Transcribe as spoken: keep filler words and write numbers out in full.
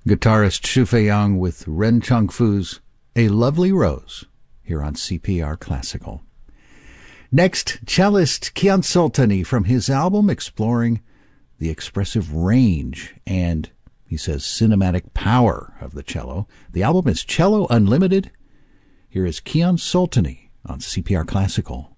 Guitarist Xu Feiyang with Ren Changfu's A Lovely Rose here on C P R Classical. Next, cellist Kian Soltani from his album exploring the expressive range and, he says, cinematic power of the cello. The album is Cello Unlimited. Here is Kian Soltani on C P R Classical.